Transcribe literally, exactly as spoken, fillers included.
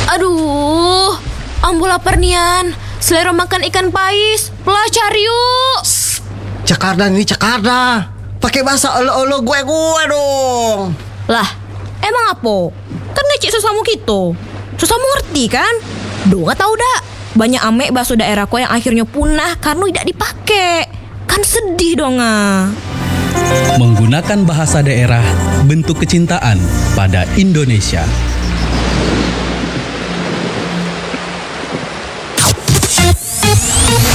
Aduh, ambo lapar nian. Selera makan ikan pais. Pelah cari yuk. Jakarta ini Jakarta. Pakai bahasa olo-olo gue-gue dong. Lah, emang apa? Kan ngecik sesamu gitu. Sesamu ngerti kan? Duh gak tau dak. Banyak ame bakso daerahku yang akhirnya punah karena tidak dipakai. Kan sedih dong ah. Menggunakan bahasa daerah, bentuk kecintaan pada Indonesia.